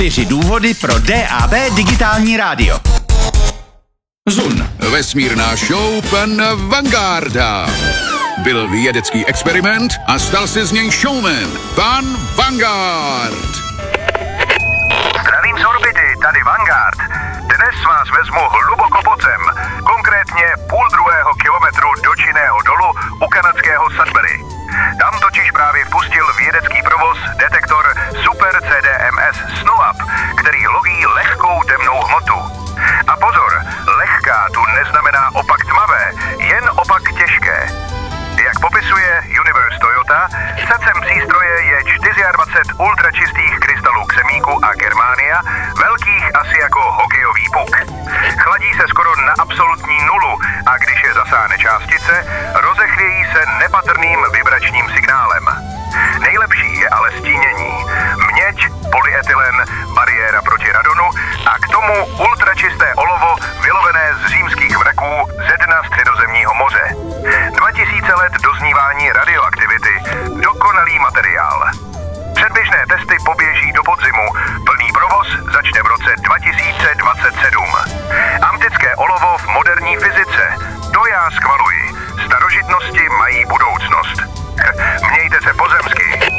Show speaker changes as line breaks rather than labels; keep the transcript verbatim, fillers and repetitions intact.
Čtyři důvody pro D A B digitální rádio. Zun.
Vesmírná show pan Vangarda. Byl vědecký experiment a stal se z něj showman. Pan Vanguard.
Zdravím z orbity, tady Vanguard. Dnes vás vezmu hluboko pod zem, konkrétně půl druhého kilometru do činného dolu u kanadského Sudbury. Tam totiž právě vpustil vědecký provoz detektor Super C D M S SNOWup, který loví lehkou temnou hmotu. A pozor, lehká tu neznamená opak tmavé, jen opak těžké. Jak popisuje Universe Toyota, srdcem přístroje je dvacet čtyři ultračistých krystalů křemíku a germánia, velkých asi jako hokejový puk. Chladí se skoro na absolutní nulu a když je zasáhne částice, rozechvějí se nepatrným vibračním signálem. Nejlepší je ale stínění. Měď, polyetylen, bariéra proti radonu a k tomu ultračisté olovo vylovené z římských mraků ze dna Středozemního moře. dva tisíce let doznívání radioaktivity. Dokonalý materiál. Předběžné testy poběží do podzimu. Plný provoz začne v roce dva tisíce dvacet sedm. Antické olovo v moderní fyzice. To já schvaluji. Starožitnosti mají budoucnost. Mějte se pozemsky.